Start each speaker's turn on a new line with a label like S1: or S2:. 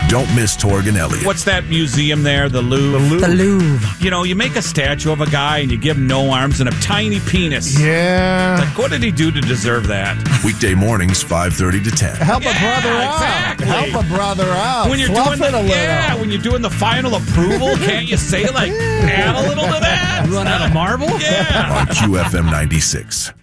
S1: Don't miss Torg and Elliott.
S2: What's that museum there? The Louvre?
S3: The Louvre.
S2: You know, you make a statue of a guy and you give him no arms and a tiny penis.
S4: Yeah.
S2: Like, what did he do to deserve that?
S1: Weekday mornings, 5:30 to 10.
S4: Help a brother out.
S2: Exactly.
S4: Help a brother out.
S2: When you're
S4: Fluff
S2: doing
S4: it a little.
S2: when you're doing the final approval, can't you say like add a little to that?
S3: Run out of marble?
S2: Yeah.
S1: On QFM 96.